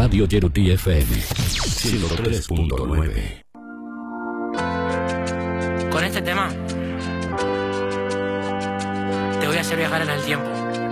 Radio Yerutí FM 103.9. Con este tema te voy a hacer viajar en el tiempo.